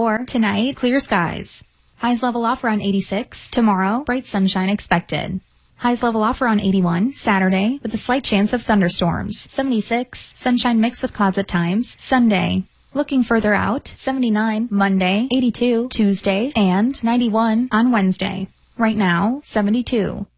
74. Tonight, clear skies. Highs level off around 86. Tomorrow, bright sunshine expected. Highs level off around 81. Saturday, with a slight chance of thunderstorms. 76. Sunshine mixed with clouds at times. Sunday. Looking further out, 79 Monday, 82 Tuesday, and 91 on Wednesday. Right now, 72.